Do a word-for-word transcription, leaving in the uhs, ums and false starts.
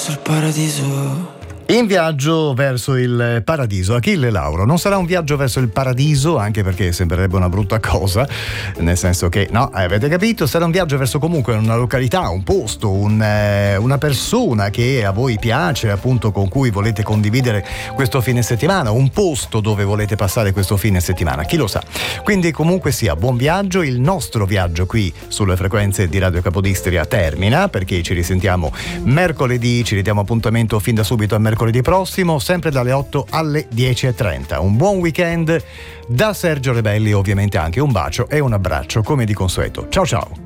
verso il paradiso. In viaggio verso il paradiso, Achille Lauro. Non sarà un viaggio verso il paradiso, anche perché sembrerebbe una brutta cosa, nel senso che, no, avete capito, sarà un viaggio verso comunque una località, un posto, un, eh, una persona che a voi piace, appunto, con cui volete condividere questo fine settimana, un posto dove volete passare questo fine settimana, chi lo sa. Quindi comunque sia, buon viaggio. Il nostro viaggio qui sulle frequenze di Radio Capodistria termina, perché ci risentiamo mercoledì, ci ridiamo appuntamento fin da subito a mercoledì prossimo, sempre dalle otto alle dieci e trenta. Un buon weekend da Sergio Rebelli, ovviamente anche un bacio e un abbraccio come di consueto. Ciao ciao.